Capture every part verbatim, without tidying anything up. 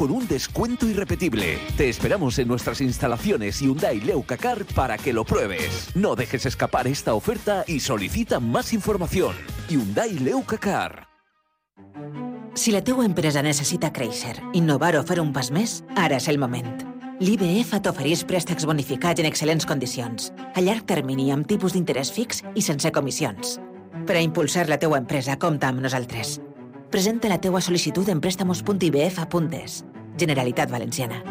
con un descuento irrepetible. Te esperamos en nuestras instalaciones Hyundai Leucacar para que lo pruebes. No dejes escapar esta oferta y solicita más información. Hyundai Leucacar. Si la teua empresa necessita créixer, innovar o fer un pas més, ara és el moment. L'I B F t'ofereix préstecs bonificats en excel·lents condicions, a llarg termini amb tipus d'interès fix i sense comissions. Per a impulsar la teua empresa, compta amb nosaltres. Presenta la teua sol·licitud en préstamos punto i b f punto es. Generalitat Valenciana.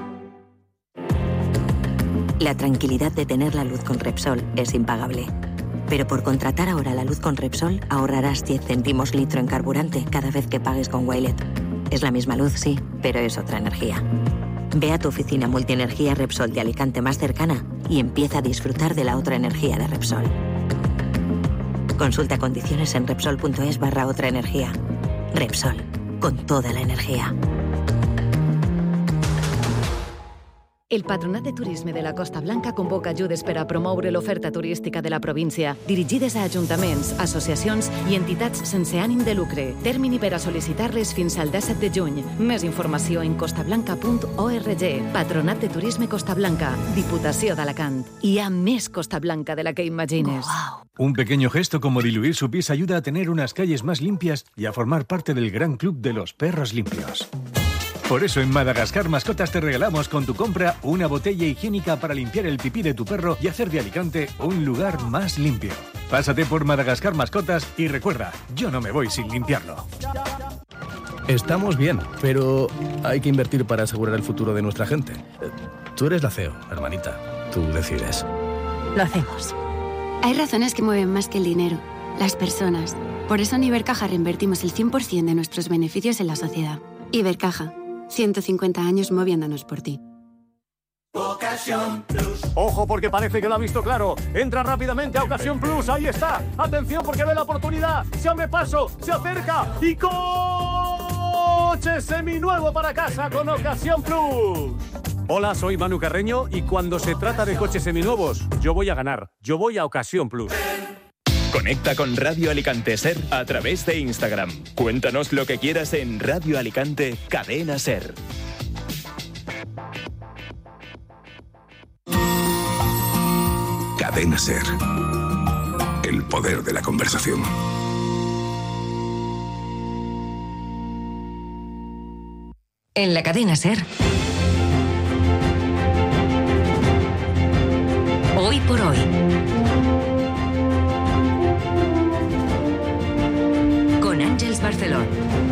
La tranquilidad de tener la luz con Repsol es impagable. Pero por contratar ahora la luz con Repsol ahorrarás diez céntimos litro en carburante cada vez que pagues con Wilet. Es la misma luz, sí, pero es otra energía. Ve a tu oficina multienergía Repsol de Alicante más cercana y empieza a disfrutar de la otra energía de Repsol. Consulta condiciones en Repsol.es barra otra energía. Repsol, con toda la energía. El Patronat de Turisme de la Costa Blanca convoca ajudes per a promoure l'oferta turística de la província, dirigides a ajuntaments, associacions i entitats sense ànim de lucre. Termini per a sol·licitar-les fins al disset de juny. Més informació en costablanca punt org. Patronat de Turisme Costa Blanca, Diputació d'Alacant. Hi ha més Costa Blanca de la que imagines. Wow. Un pequeño gesto como diluir su pis ayuda a tener unas calles más limpias y a formar parte del gran club de los perros limpios. Por eso en Madagascar Mascotas te regalamos con tu compra una botella higiénica para limpiar el pipí de tu perro y hacer de Alicante un lugar más limpio. Pásate por Madagascar Mascotas y recuerda, yo no me voy sin limpiarlo. Estamos bien, pero hay que invertir para asegurar el futuro de nuestra gente. Tú eres la C E O, hermanita. Tú decides. Lo hacemos. Hay razones que mueven más que el dinero, las personas. Por eso en Ibercaja reinvertimos el cien por ciento de nuestros beneficios en la sociedad. Ibercaja. ciento cincuenta años moviéndonos por ti. Ocasión Plus. Ojo porque parece que lo ha visto claro. Entra rápidamente a Ocasión Plus. Ahí está. Atención porque ve la oportunidad. Se abre paso, se acerca y coche seminuevo para casa con Ocasión Plus. Hola, soy Manu Carreño y cuando se trata de coches seminuevos, yo voy a ganar. Yo voy a Ocasión Plus. Conecta con Radio Alicante Ser a través de Instagram. Cuéntanos lo que quieras en Radio Alicante Cadena Ser. Cadena Ser. El poder de la conversación. En la Cadena Ser. Hoy por hoy. Con Àngels Barceló.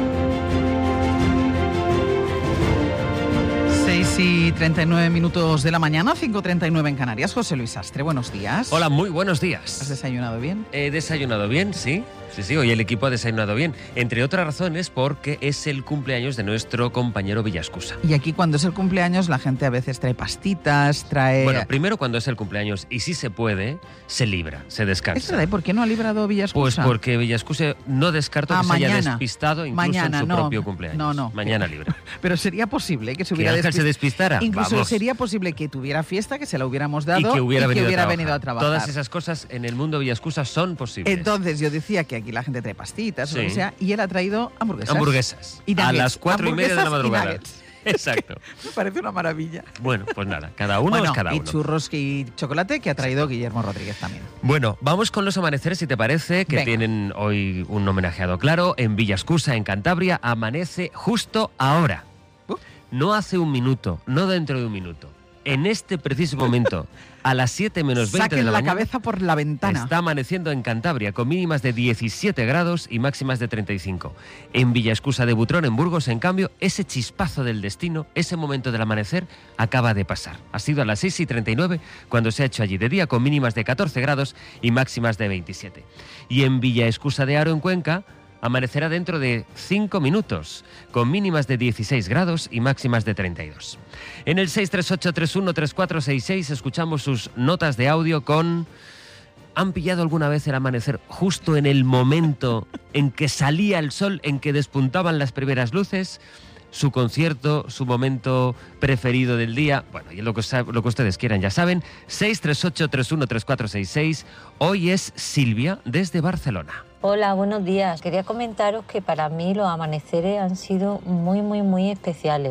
seis y treinta y nueve minutos de la mañana, cinco y treinta y nueve en Canarias. José Luis Sastre, buenos días. Hola, muy buenos días. ¿Has desayunado bien? He desayunado bien, sí. Sí, sí, hoy el equipo ha desayunado bien. Entre otras razones porque es el cumpleaños de nuestro compañero Villascusa. Y aquí cuando es el cumpleaños la gente a veces trae pastitas, trae... Bueno, primero cuando es el cumpleaños y si se puede, se libra, se descansa. ¿Es verdad? ¿Y por qué no ha librado Villascusa? Pues porque Villascusa no descarto ah, que mañana. se haya despistado incluso mañana, en su no, propio cumpleaños. No, no. Mañana libre. Pero sería posible que se hubiera despistado. ¿Que se despistara? Incluso Vamos. Sería posible que tuviera fiesta, que se la hubiéramos dado y que hubiera, y venido, que hubiera a venido a trabajar. Todas esas cosas en el mundo Villascusa son posibles. Entonces yo decía que aquí la gente trae pastitas, sí. o lo que sea, y él ha traído hamburguesas. Hamburguesas. Y a las cuatro y media de la madrugada. Exacto. Me parece una maravilla. Bueno, pues nada, cada uno bueno, es cada y uno. Y churros y chocolate que ha traído Guillermo Rodríguez también. Bueno, vamos con los amaneceres, si te parece, que Venga. tienen hoy un homenajeado claro. En Villascusa, en Cantabria, amanece justo ahora. Uh. No hace un minuto, no dentro de un minuto. En este preciso momento, a las siete menos veinte de la, la mañana, cabeza por la ventana. Está amaneciendo en Cantabria con mínimas de diecisiete grados y máximas de treinta y cinco. En Villascusa de Butrón, en Burgos, en cambio, ese chispazo del destino, ese momento del amanecer, acaba de pasar. Ha sido a las seis y treinta y nueve cuando se ha hecho allí de día con mínimas de catorce grados y máximas de veintisiete. Y en Villaescusa de Haro, en Cuenca, amanecerá dentro de cinco minutos, con mínimas de dieciséis grados y máximas de treinta y dos. En el seis tres ocho tres uno tres cuatro seis seis escuchamos sus notas de audio con... ¿Han pillado alguna vez el amanecer justo en el momento en que salía el sol, en que despuntaban las primeras luces? Su concierto, su momento preferido del día, bueno, y lo que, lo que ustedes quieran, ya saben. Seis tres ocho tres uno tres cuatro seis seis. Hoy es Silvia desde Barcelona. Hola, buenos días. Quería comentaros que para mí los amaneceres han sido muy, muy, muy especiales.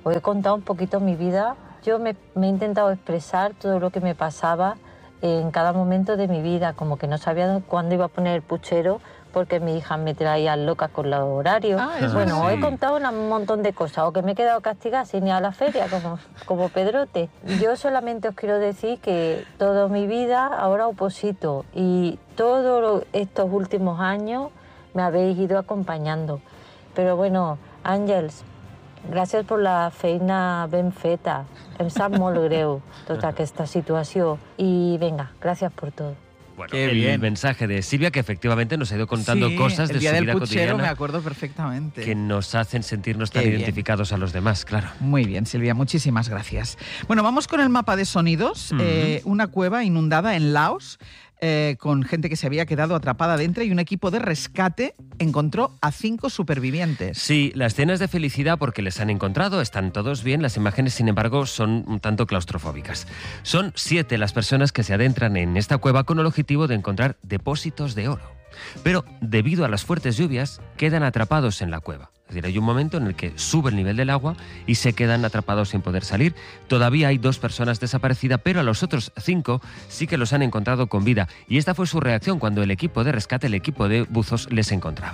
Os he contado un poquito mi vida. Yo me, me he intentado expresar todo lo que me pasaba en cada momento de mi vida, como que no sabía cuándo iba a poner el puchero porque mi hija me traía loca con los horarios. Ah, bueno, sí. Os he contado un montón de cosas, o que me he quedado castigada sin ir a la feria, como, como Pedrote. Yo solamente os quiero decir que toda mi vida ahora oposito, y todos estos últimos años me habéis ido acompañando. Pero bueno, Àngels, gràcies per la feina ben feta. Em sap molt greu tota aquesta situació. I venga, gràcies por todo. Bueno, Qué el bien. mensaje de Silvia, que efectivamente nos ha ido contando sí, cosas de su vida puchero, cotidiana. Me acuerdo perfectamente. Que nos hacen sentirnos tan Qué identificados bien. a los demás, claro. Muy bien, Silvia, muchísimas gracias. Bueno, vamos con el mapa de sonidos. Uh-huh. eh, una cueva inundada en Laos, eh, con gente que se había quedado atrapada dentro, y un equipo de rescate encontró a cinco supervivientes. Sí, la escena es de felicidad porque les han encontrado, están todos bien. Las imágenes, sin embargo, son un tanto claustrofóbicas. Son siete las personas que se adentran en esta cueva con el objetivo de encontrar depósitos de oro. Pero, debido a las fuertes lluvias, quedan atrapados en la cueva. Es decir, hay un momento en el que sube el nivel del agua y se quedan atrapados sin poder salir. Todavía hay dos personas desaparecidas, pero a los otros cinco sí que los han encontrado con vida. Y esta fue su reacción cuando el equipo de rescate, el equipo de buzos, les encontraba.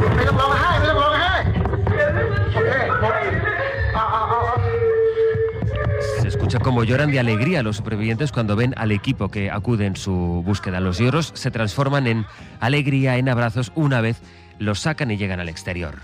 Se escucha cómo lloran de alegría los supervivientes cuando ven al equipo que acude en su búsqueda. Los lloros se transforman en alegría, en abrazos, una vez los sacan y llegan al exterior.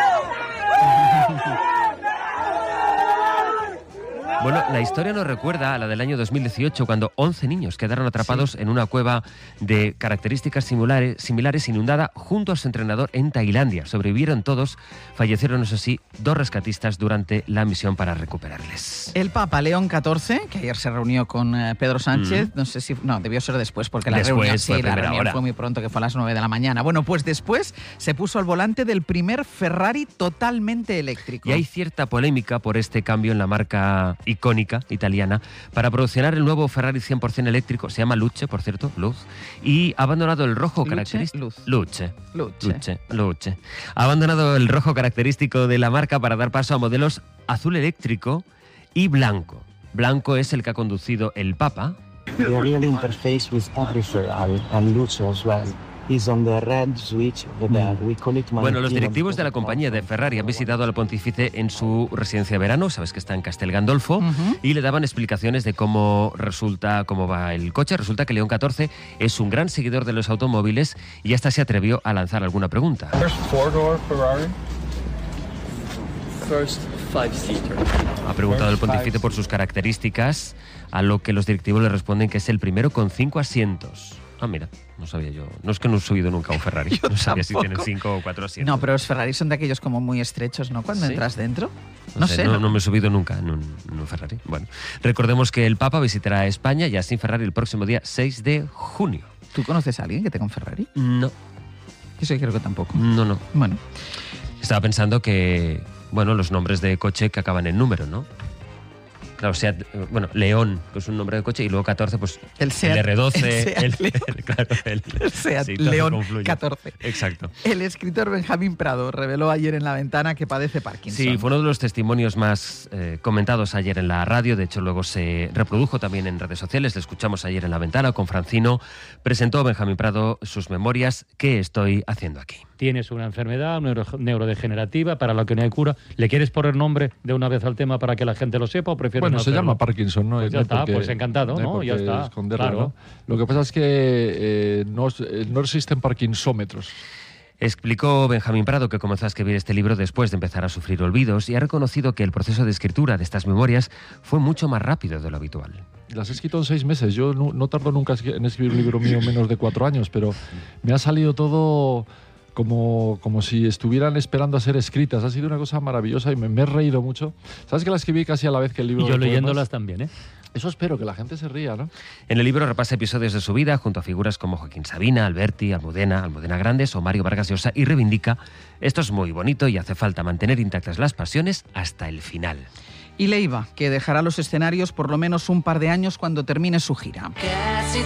Bueno, la historia nos recuerda a la del año dos mil dieciocho, cuando once niños quedaron atrapados sí. en una cueva de características similares, similares inundada junto a su entrenador en Tailandia. Sobrevivieron todos, fallecieron, eso sí, dos rescatistas durante la misión para recuperarles. El Papa León catorce, que ayer se reunió con eh, Pedro Sánchez, mm. no sé si... No, debió ser después, porque la después, reunión, sí, la reunión hora. fue muy pronto, que fue a las nueve de la mañana. Bueno, pues después se puso al volante del primer Ferrari totalmente eléctrico. Y hay cierta polémica por este cambio en la marca icónica italiana para promocionar el nuevo Ferrari cien por ciento eléctrico. Se llama Luce, por cierto, Luz, y ha abandonado el rojo característico. Luz. Luce. Luce. Luce. Luce. Ha abandonado el rojo característico de la marca para dar paso a modelos azul eléctrico y blanco. Blanco es el que ha conducido el Papa. The real interface with every Ferrari and Luce as well. Bueno, los directivos de la compañía de Ferrari han visitado al pontífice en su residencia de verano, sabes que está en Castel Gandolfo, uh-huh. y le daban explicaciones de cómo resulta, cómo va el coche. Resulta que León catorce es un gran seguidor de los automóviles y hasta se atrevió a lanzar alguna pregunta. Ha preguntado el pontífice por sus características, a lo que los directivos le responden que es el primero con cinco asientos. Ah, mira, no sabía yo. No es que no he subido nunca a un Ferrari. No sabía si tienen cinco o cuatro asientos. No, pero los Ferrari son de aquellos como muy estrechos, ¿no? Cuando ¿Sí? entras dentro. No, no sé. No, no me he subido nunca en un, en un Ferrari. Bueno, recordemos que el Papa visitará España ya sin Ferrari el próximo día seis de junio. ¿Tú conoces a alguien que tenga un Ferrari? No. Eso creo que tampoco. No, no. Bueno. Estaba pensando que, bueno, los nombres de coche que acaban en número, ¿no? Claro, Seat, bueno, León, que es un nombre de coche, y luego catorce, pues el, Seat, el erre doce, el, Seat, el, el, claro, el, el Seat sí, León catorce. Exacto. El escritor Benjamín Prado reveló ayer en La Ventana que padece Parkinson. Sí, fue uno de los testimonios más eh, comentados ayer en la radio. De hecho, luego se reprodujo también en redes sociales. Le escuchamos ayer en La Ventana con Francino. Presentó Benjamín Prado sus memorias. ¿Qué estoy haciendo aquí? Tienes una enfermedad neuro, neurodegenerativa para la que no hay cura. ¿Le quieres poner nombre de una vez al tema para que la gente lo sepa o prefieres Bueno, no se llama Parkinson, ¿no? Pues ya no está, porque, pues encantado, ¿no? Ya está. Claro. ¿no? Lo que pasa es que eh, no, no existen parkinsómetros. Explicó Benjamín Prado que comenzó a escribir este libro después de empezar a sufrir olvidos y ha reconocido que el proceso de escritura de estas memorias fue mucho más rápido de lo habitual. Las he escrito en seis meses. Yo no, no tardo nunca en escribir un libro mío menos de cuatro años, pero me ha salido todo como, como si estuvieran esperando a ser escritas. Ha sido una cosa maravillosa y me, me he reído mucho. ¿Sabes que la escribí casi a la vez que el libro? Y yo leyéndolas también, ¿eh? Eso espero, que la gente se ría, ¿no? En el libro repasa episodios de su vida junto a figuras como Joaquín Sabina, Alberti, Almudena, Almudena Grandes o Mario Vargas Llosa y reivindica: esto es muy bonito y hace falta mantener intactas las pasiones hasta el final. Y Leiva, que dejará los escenarios por lo menos un par de años cuando termine su gira. Casi